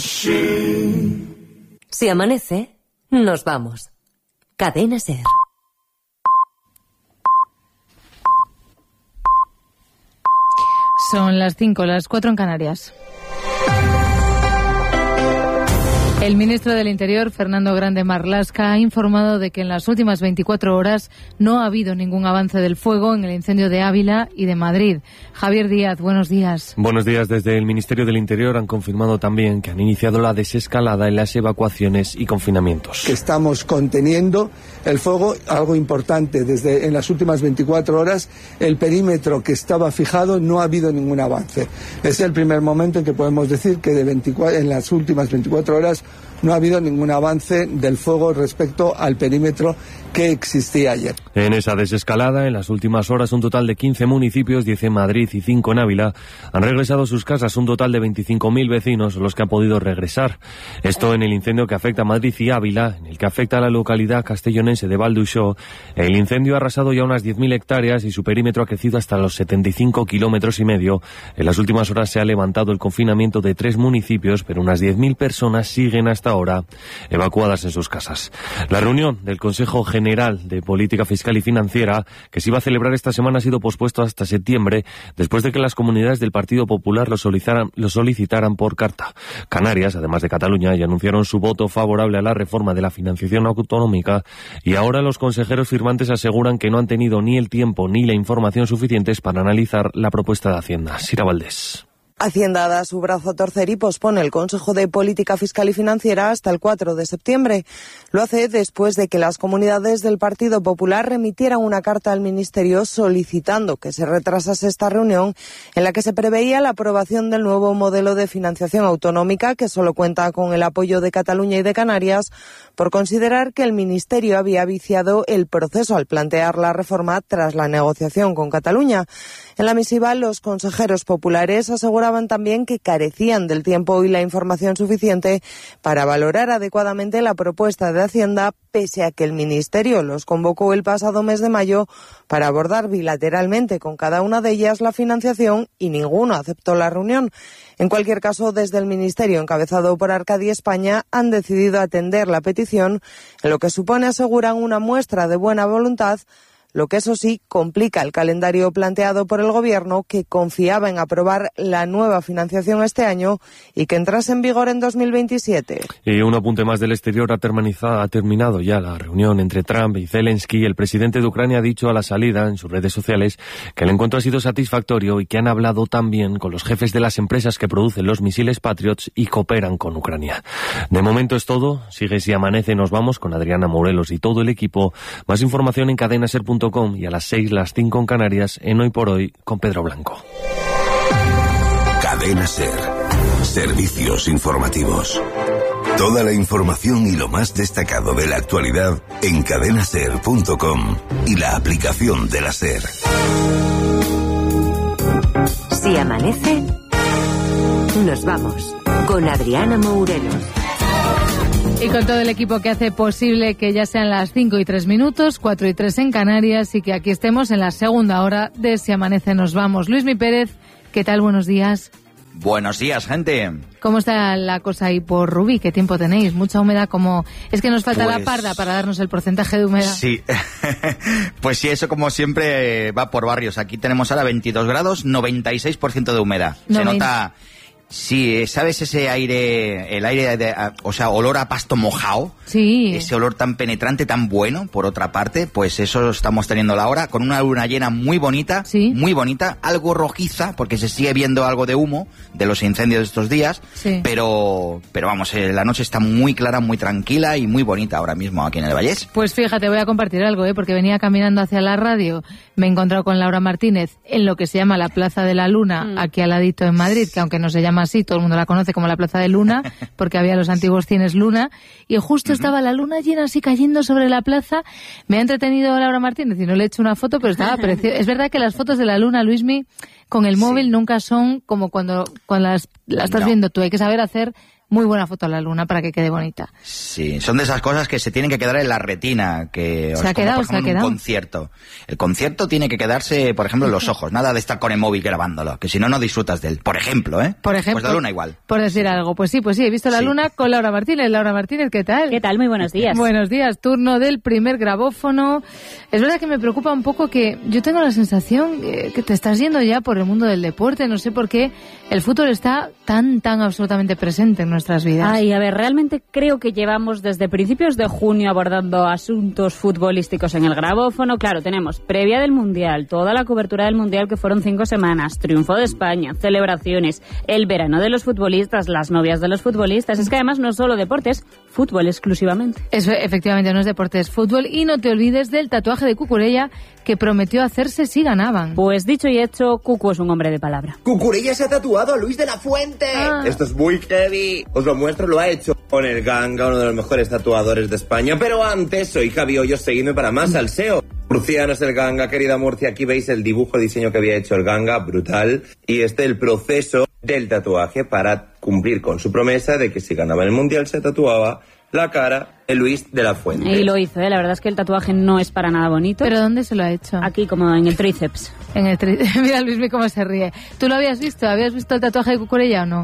Si amanece, nos vamos. Cadena SER. Son las 5, las 4 en Canarias. El ministro del Interior, Fernando Grande Marlaska, ha informado de que en las últimas 24 horas no ha habido ningún avance del fuego en el incendio de Ávila y de Madrid. Javier Díaz, buenos días. Buenos días. Desde el Ministerio del Interior han confirmado también que han iniciado la desescalada en las evacuaciones y confinamientos. Que estamos conteniendo el fuego, algo importante, desde en las últimas 24 horas el perímetro que estaba fijado no ha habido ningún avance. Es el primer momento en que podemos decir que en las últimas 24 horas no ha habido ningún avance del fuego respecto al perímetro que existía ayer. En esa desescalada, en las últimas horas, un total de 15 municipios, 10 en Madrid y 5 en Ávila, han regresado a sus casas. Un total de 25.000 vecinos los que han podido regresar. Esto en el incendio que afecta a Madrid y Ávila, en el que afecta a la localidad castellonense de Valduixó. El incendio ha arrasado ya unas 10.000 hectáreas y su perímetro ha crecido hasta los 75,5 kilómetros. En las últimas horas se ha levantado el confinamiento de 3 municipios, pero unas 10.000 personas siguen hasta ahora evacuadas en sus casas. La reunión del Consejo General de Política Fiscal y Financiera, que se iba a celebrar esta semana, ha sido pospuesto hasta septiembre, después de que las comunidades del Partido Popular lo solicitaran por carta. Canarias, además de Cataluña, ya anunciaron su voto favorable a la reforma de la financiación autonómica, y ahora los consejeros firmantes aseguran que no han tenido ni el tiempo ni la información suficientes para analizar la propuesta de Hacienda. Sira Valdés. Hacienda da su brazo a torcer y pospone el Consejo de Política Fiscal y Financiera hasta el 4 de septiembre. Lo hace después de que las comunidades del Partido Popular remitieran una carta al Ministerio solicitando que se retrasase esta reunión en la que se preveía la aprobación del nuevo modelo de financiación autonómica, que solo cuenta con el apoyo de Cataluña y de Canarias, por considerar que el Ministerio había viciado el proceso al plantear la reforma tras la negociación con Cataluña. En la misiva, los consejeros populares aseguraban también que carecían del tiempo y la información suficiente para valorar adecuadamente la propuesta de Hacienda, pese a que el Ministerio los convocó el pasado mes de mayo para abordar bilateralmente con cada una de ellas la financiación, y ninguno aceptó la reunión. En cualquier caso, desde el Ministerio, encabezado por Arcadi España, han decidido atender la petición, en lo que supone, aseguran, una muestra de buena voluntad, lo que eso sí complica el calendario planteado por el Gobierno, que confiaba en aprobar la nueva financiación este año y que entrase en vigor en 2027. Y un apunte más del exterior: ha terminado ya la reunión entre Trump y Zelensky. El presidente de Ucrania ha dicho a la salida en sus redes sociales que el encuentro ha sido satisfactorio y que han hablado también con los jefes de las empresas que producen los misiles Patriots y cooperan con Ucrania. De momento es todo. Sigue Si Amanece, nos vamos con Adriana Morelos y todo el equipo. Más información en cadenaser.com y a las 6, las 5 en Canarias, en Hoy por Hoy con Pedro Blanco. Cadena SER. Servicios informativos. Toda la información y lo más destacado de la actualidad en cadenaser.com y la aplicación de la SER. Si amanece, nos vamos con Adriana Morelos. Y con todo el equipo que hace posible que ya sean las 5 y 3 minutos, 4 y 3 en Canarias, y que aquí estemos en la segunda hora de Si Amanece Nos Vamos. Luismi Pérez, ¿qué tal? Buenos días. Buenos días, gente. ¿Cómo está la cosa ahí por Rubí? ¿Qué tiempo tenéis? ¿Mucha humedad? Como es que nos falta la parda para darnos el porcentaje de humedad. Sí, pues sí, eso como siempre va por barrios. Aquí tenemos ahora 22 grados, 96% de humedad. Se nota... Sí, ¿sabes ese aire, el aire o sea, olor a pasto mojado? Sí. Ese olor tan penetrante, tan bueno, por otra parte, pues eso estamos teniendo ahora, con una luna llena muy bonita, ¿sí? Muy bonita, algo rojiza, porque se sigue viendo algo de humo de los incendios de estos días, sí. Pero vamos, la noche está muy clara, muy tranquila y muy bonita ahora mismo aquí en el Vallés. Pues fíjate, voy a compartir algo, porque venía caminando hacia la radio, me he encontrado con Laura Martínez en lo que se llama la Plaza de la Luna, aquí al ladito en Madrid, que aunque no se llama así, todo el mundo la conoce como la Plaza de Luna, porque había los antiguos cines Luna, y justo estaba la luna llena así cayendo sobre la plaza. Me ha entretenido Laura Martínez y no le he hecho una foto, pero estaba precioso. Es verdad que las fotos de la luna, Luismi, con el móvil nunca son como cuando las estás viendo tú. Hay que saber hacer muy buena foto a la luna para que quede bonita. Sí, son de esas cosas que se tienen que quedar en la retina, que se ha quedado, por ejemplo, un concierto. El concierto tiene que quedarse, por ejemplo, en los ojos, nada de estar con el móvil grabándolo, que si no, no disfrutas de él. Por ejemplo, ¿eh? Por ejemplo. Pues la luna igual. Por decir algo. Pues sí, he visto la luna con Laura Martínez. Laura Martínez, ¿qué tal? ¿Qué tal? Muy buenos días. Buenos días, turno del primer grabófono. Es verdad que me preocupa un poco que yo tengo la sensación que te estás yendo ya por el mundo del deporte, no sé por qué el fútbol está tan absolutamente presente en nuestras vidas. Ay, a ver, realmente creo que llevamos desde principios de junio abordando asuntos futbolísticos en el grabófono. Claro, tenemos previa del Mundial, toda la cobertura del Mundial que fueron 5 semanas, triunfo de España, celebraciones, el verano de los futbolistas, las novias de los futbolistas. Es que además no es solo deportes, fútbol exclusivamente. Eso efectivamente no es deporte, es fútbol. Y no te olvides del tatuaje de Cucurella que prometió hacerse si ganaban. Pues dicho y hecho, Cucu es un hombre de palabra. Cucurella se ha tatuado a Luis de la Fuente. Esto es muy heavy. Os lo muestro, lo ha hecho con el Ganga, uno de los mejores tatuadores de España. Pero antes, soy Javi Hoyos, seguidme para más salseo. Murciano es el Ganga, querida Murcia. Aquí veis el dibujo, el diseño que había hecho el Ganga, brutal. Y el proceso del tatuaje para cumplir con su promesa de que si ganaba el Mundial se tatuaba la cara de Luis de la Fuente. Y lo hizo, la verdad es que el tatuaje no es para nada bonito. ¿Pero dónde se lo ha hecho? Aquí, como en el tríceps. En el tríceps. Mira Luismi cómo se ríe. ¿Tú lo habías visto? ¿Habías visto el tatuaje de Cucurella o no?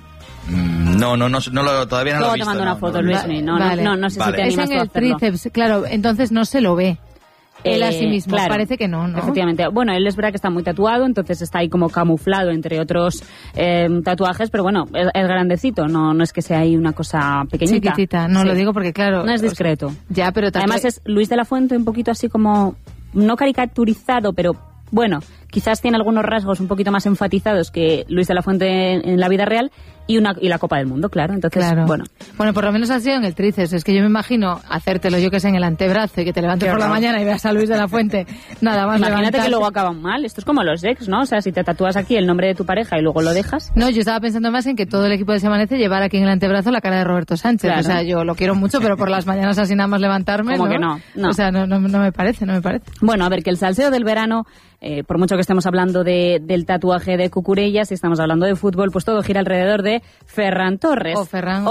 No, todavía no lo he visto. Te mando una foto, Luismi. No sé si te animas a hacerlo. Es en el tríceps, claro, entonces no se lo ve. Él a sí mismo, claro, parece que no. Efectivamente. Bueno, él es verdad que está muy tatuado, entonces está ahí como camuflado entre otros tatuajes, pero bueno, es grandecito, no es que sea ahí una cosa pequeñita. Chiquitita, no lo digo porque claro... No es discreto. O sea, ya, pero además es Luis de la Fuente un poquito así como, no caricaturizado, pero bueno, quizás tiene algunos rasgos un poquito más enfatizados que Luis de la Fuente en la vida real. Y la Copa del Mundo, claro. Entonces, claro. Bueno, por lo menos ha sido en el tríceps. Es que yo me imagino hacértelo, yo que sé, en el antebrazo y que te levantes por la mañana y veas a Luis de la Fuente. Nada más. Imagínate que luego acaban mal. Esto es como los ex, ¿no? O sea, si te tatúas aquí el nombre de tu pareja y luego lo dejas. No, yo estaba pensando más en que todo el equipo de Se Amanece llevara aquí en el antebrazo la cara de Roberto Sánchez. Claro. O sea, yo lo quiero mucho, pero por las mañanas así nada más levantarme. Como que no. O sea, no me parece. Bueno, a ver, que el salseo del verano, por mucho que estemos hablando del tatuaje de Cucurella, si estamos hablando de fútbol, pues todo gira alrededor de Ferran Torres. O Ferran.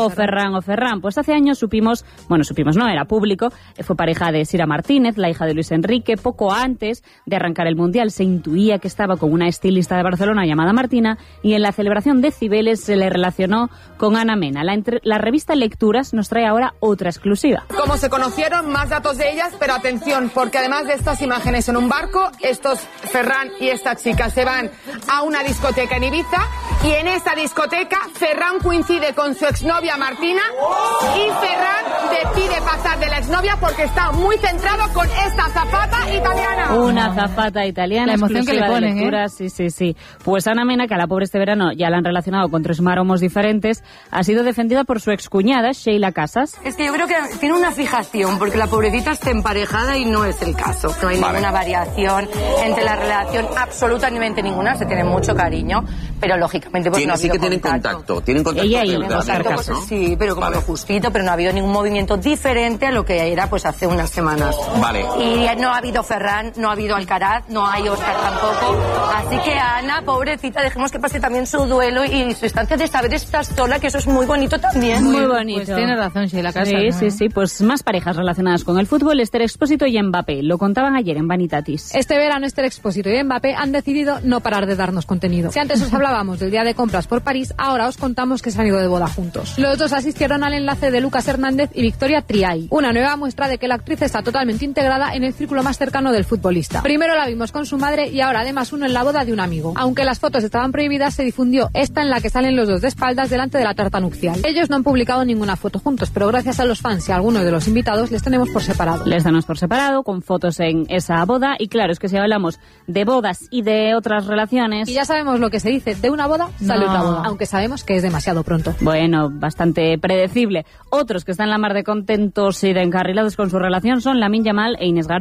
Pues hace años supimos, no, era público, fue pareja de Sira Martínez, la hija de Luis Enrique. Poco antes de arrancar el Mundial se intuía que estaba con una estilista de Barcelona llamada Martina, y en la celebración de Cibeles se le relacionó con Ana Mena. La revista Lecturas nos trae ahora otra exclusiva. ¿Cómo se conocieron? Más datos de ellas, pero atención, porque además de estas imágenes en un barco, Ferran y esta chica se van a una discoteca en Ibiza, y en esa discoteca Ferran coincide con su exnovia Martina, y Ferran decide pasar de la exnovia porque está muy centrado con esta azafata italiana. Una azafata italiana. La emoción que le ponen, Sí. Pues Ana Mena, que a la pobre este verano ya la han relacionado con 3 maromos diferentes, ha sido defendida por su excuñada, Sheila Casas. Es que yo creo que tiene una fijación, porque la pobrecita está emparejada y no es el caso. No hay ninguna variación entre la relación, absolutamente ninguna, se tiene mucho cariño, pero lógicamente pues no ha habido contacto. Tienen contacto. Ella y Carcas, ¿no? Sí, pero como lo justito, pero no ha habido ningún movimiento diferente a lo que era pues hace unas semanas. Vale. Y no ha habido Ferran, no ha habido Alcaraz, no hay Óscar tampoco. Así que Ana, pobrecita, dejemos que pase también su duelo y su instancia de saber estar sola, que eso es muy bonito también. Muy bonito. Pues tiene razón, Sheila Casas. Sí. Pues más parejas relacionadas con el fútbol, Esther Expósito y Mbappé. Lo contaban ayer en Vanitatis. Este verano Esther Expósito y Mbappé han decidido no parar de darnos contenido. Si antes os hablábamos del día de compras por París, ahora os contamos que se han ido de boda juntos. Los dos asistieron al enlace de Lucas Hernández y Victoria Triay, una nueva muestra de que la actriz está totalmente integrada en el círculo más cercano del futbolista. Primero la vimos con su madre y ahora además uno en la boda de un amigo. Aunque las fotos estaban prohibidas, se difundió esta en la que salen los dos de espaldas delante de la tarta nupcial. Ellos no han publicado ninguna foto juntos, pero gracias a los fans y a algunos de los invitados les tenemos por separado. Les tenemos por separado, con fotos en esa boda, y claro, es que si hablamos de bodas y de otras relaciones... Y ya sabemos lo que se dice, de una boda sale otra boda, aunque sabemos que es demasiado pronto. Bueno, bastante predecible. Otros que están la mar de contentos y de encarrilados con su relación son Lamine Yamal e Inés García.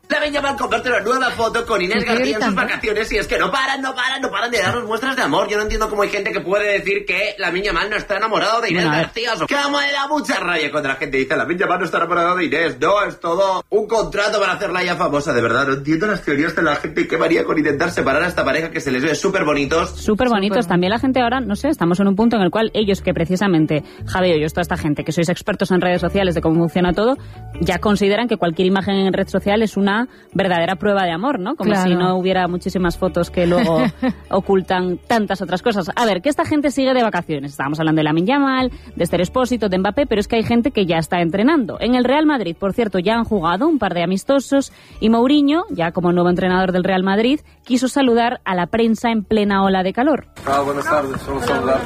Lamine Yamal comparte una nueva foto con Inés García en sus vacaciones y es que no paran de darnos muestras de amor. Yo no entiendo cómo hay gente que puede decir que Lamine Yamal no está enamorado de Inés García. Cómo me da mucha rabia cuando la gente dice Lamine Yamal no está enamorado de Inés. No, es todo un contrato para hacerla ya famosa, de verdad. No entiendo las teorías de la gente y qué varía con intentar separar a esta pareja que se les ve súper bonitos. Súper bonitos. También la gente ahora, no sé, estamos en un punto en el cual ellos que precisamente, Javi y yo, toda esta gente que sois expertos en redes sociales de cómo funciona todo, ya consideran que cualquier imagen en red social es una verdadera prueba de amor, ¿no? Como si no hubiera muchísimas fotos que luego ocultan tantas otras cosas. A ver, que esta gente sigue de vacaciones. Estábamos hablando de Lamine Yamal, de Esther Expósito, de Mbappé, pero es que hay gente que ya está entrenando. En el Real Madrid, por cierto, ya han jugado un par de amistosos y Mourinho, ya como nuevo entrenador del Real Madrid, quiso saludar a la prensa en plena ola de calor. Buenas tardes, solo saludar.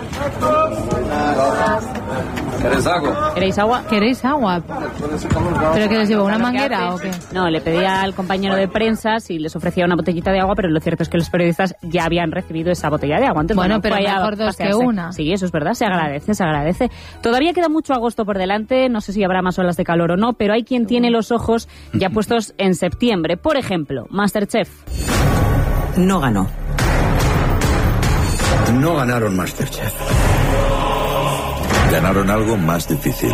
¿Queréis agua? ¿Queréis agua? ¿Queréis agua? ¿Pero que les llevo una manguera o qué? No, le pedía al compañero de prensa si les ofrecía una botellita de agua, pero lo cierto es que los periodistas ya habían recibido esa botella de agua. Entonces, bueno, pero mejor dos que una. Sí, eso es verdad, se agradece, se agradece. Todavía queda mucho agosto por delante, no sé si habrá más olas de calor o no, pero hay quien tiene los ojos ya puestos en septiembre. Por ejemplo, MasterChef. No ganó. No ganaron MasterChef. Ganaron algo más difícil.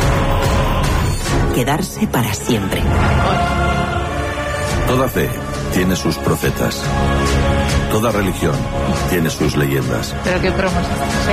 Quedarse para siempre. Toda fe tiene sus profetas. Toda religión tiene sus leyendas. ¿Pero qué promos es?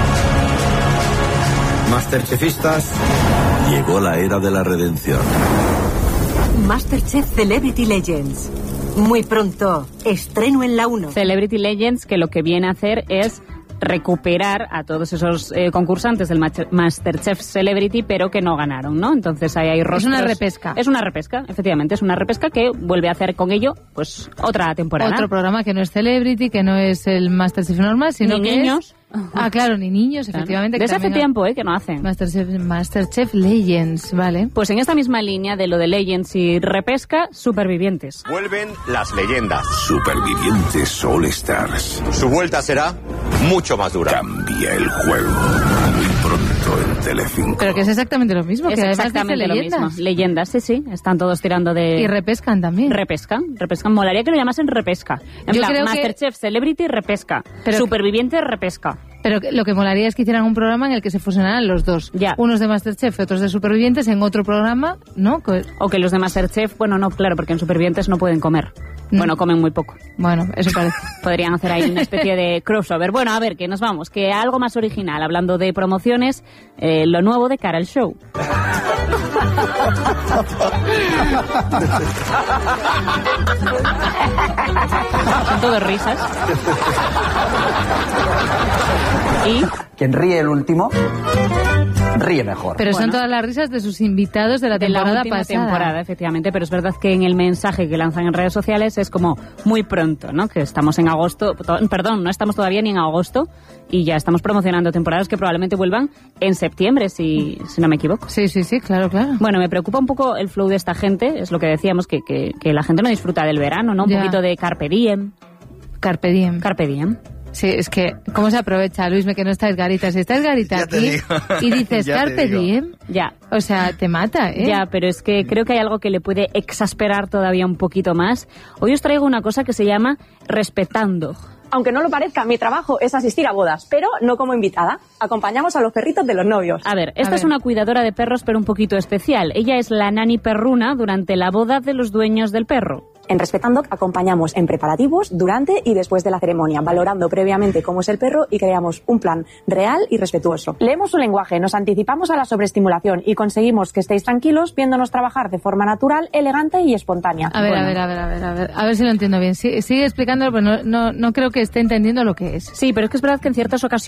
Masterchefistas. Llegó la era de la redención. Masterchef Celebrity Legends. Muy pronto, estreno en la 1. Celebrity Legends, que lo que viene a hacer es recuperar a todos esos concursantes del Masterchef Celebrity, pero que no ganaron, ¿no? Entonces ahí hay rostros. Es una repesca. Es una repesca, efectivamente, es una repesca que vuelve a hacer con ello, pues, otra temporada. Otro programa que no es Celebrity, que no es el Masterchef normal, sino ni que niños. Ah, claro, ni niños, efectivamente. Desde hace tiempo, que no hacen. Masterchef Legends, ¿vale? Pues en esta misma línea de lo de Legends y repesca, Supervivientes. Vuelven las leyendas. Supervivientes All Stars. Su vuelta será mucho más dura. Cambia el juego. Muy pronto en Telecinco. Pero que es exactamente lo mismo, es que además exactamente dice lo leyendas. mismo. Leyendas, sí. Están todos tirando de... Y repescan también. Repescan. Molaría que lo llamasen repesca. En Yo plan, creo Masterchef Celebrity, repesca. Pero Supervivientes, repesca. Pero lo que molaría es que hicieran un programa en el que se fusionaran los dos. Ya. Unos de Masterchef y otros de Supervivientes en otro programa, ¿no? O que los de Masterchef, bueno, no, claro, porque en Supervivientes no pueden comer. Bueno, comen muy poco. Bueno, eso parece. Podrían hacer ahí una especie de crossover. Bueno, a ver, que nos vamos. Que algo más original, hablando de promociones, lo nuevo de cara al show. Son todos risas. Y... Quien ríe el último, ríe mejor. Pero son todas las risas de sus invitados de la temporada última pasada. temporada, efectivamente, pero es verdad que en el mensaje que lanzan en redes sociales es como muy pronto, ¿no? Que estamos en agosto, perdón, no estamos todavía ni en agosto y ya estamos promocionando temporadas que probablemente vuelvan en septiembre, si no me equivoco. Sí, claro. Bueno, me preocupa un poco el flow de esta gente, es lo que decíamos, que la gente no disfruta del verano, ¿no? Un poquito de carpe diem. Carpe diem. Carpe diem. Sí, es que, ¿cómo se aprovecha, Luisme, que no está Edgarita? Si está Edgarita aquí y dices carpe diem, ya. O sea, te mata, ¿eh? Ya, pero es que creo que hay algo que le puede exasperar todavía un poquito más. Hoy os traigo una cosa que se llama respetando. Aunque no lo parezca, mi trabajo es asistir a bodas, pero no como invitada. Acompañamos a los perritos de los novios. A ver, esta es una cuidadora de perros, pero un poquito especial. Ella es la nani perruna durante la boda de los dueños del perro. En Respetando acompañamos en preparativos, durante y después de la ceremonia, valorando previamente cómo es el perro y creamos un plan real y respetuoso. Leemos su lenguaje, nos anticipamos a la sobreestimulación y conseguimos que estéis tranquilos viéndonos trabajar de forma natural, elegante y espontánea. A ver si lo entiendo bien. Sigue explicándolo, pero no creo que esté entendiendo lo que es. Sí, pero es que es verdad que en ciertas ocasiones